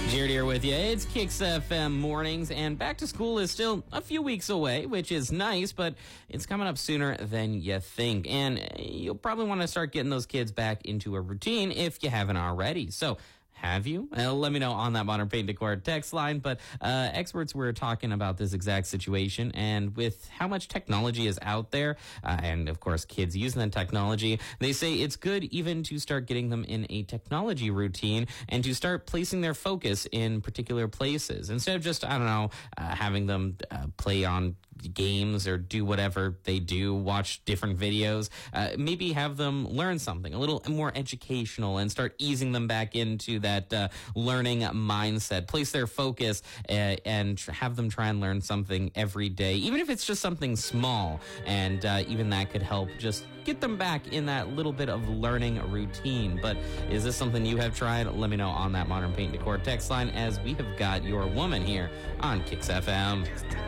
Jared here with you. It's Kicks FM mornings, and back to school is still a few weeks away, which is nice, but it's coming up sooner than you think. And you'll probably want to start getting those kids back into a routine if you haven't already. So, have you? Let me know on that Modern Paint Decor text line. But experts were talking about this exact situation, and with how much technology is out there, and of course kids using that technology, they say it's good even to start getting them in a technology routine and to start placing their focus in particular places instead of just, having them play on games or do whatever they do, watch different videos. Maybe have them learn something a little more educational and start easing them back into that learning mindset. Place their focus and have them try and learn something every day, even if it's just something small. And even that could help just get them back in that little bit of learning routine. But is this something you have tried? Let me know on that Modern Paint Decor text line, as we have got your woman here on Kicks FM.